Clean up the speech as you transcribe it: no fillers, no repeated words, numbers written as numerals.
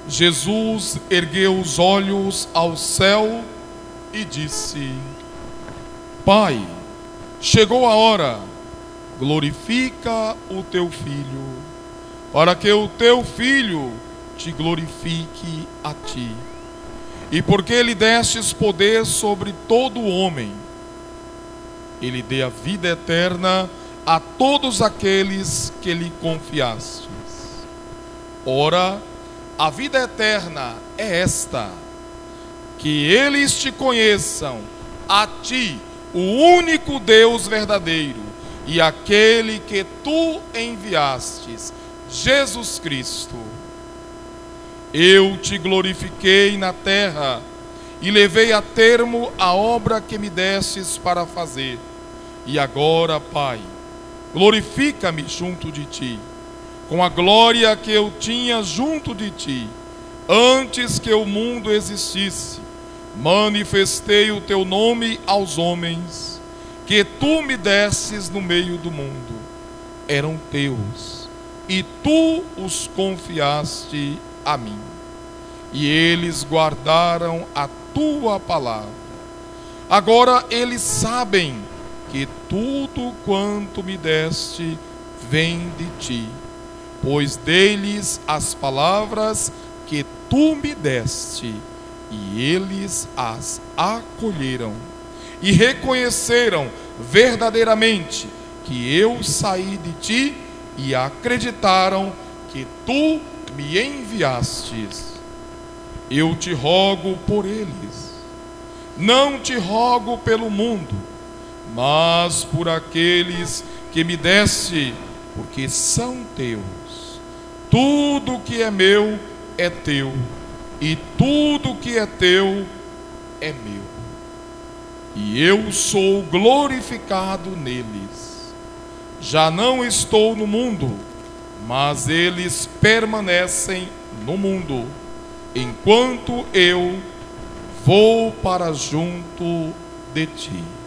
Jesus ergueu os olhos ao céu e disse: Pai, chegou a hora, glorifica o teu Filho, para que o teu Filho te glorifique a ti. E porque lhe destes poder sobre todo homem, ele dê a vida eterna a todos aqueles que lhe confiastes. Ora, a vida eterna é esta: que eles te conheçam, a ti, o único Deus verdadeiro, e aquele que tu enviastes, Jesus Cristo. Eu te glorifiquei na terra e levei a termo a obra que me destes para fazer. E agora, Pai, glorifica-me junto de ti, com a glória que eu tinha junto de ti, antes que o mundo existisse. Manifestei o teu nome aos homens, que tu me destes no meio do mundo. Eram teus, e tu os confiaste a mim. E eles guardaram a tua palavra. Agora eles sabem que tudo quanto me deste vem de ti, pois deles as palavras que tu me deste, e eles as acolheram e reconheceram verdadeiramente que eu saí de ti, e acreditaram que tu me enviastes. Eu te rogo por eles, não te rogo pelo mundo, mas por aqueles que me deste, porque são teus. Tudo que é meu é teu, e tudo que é teu é meu. E eu sou glorificado neles. Já não estou no mundo, mas eles permanecem no mundo, enquanto eu vou para junto de ti.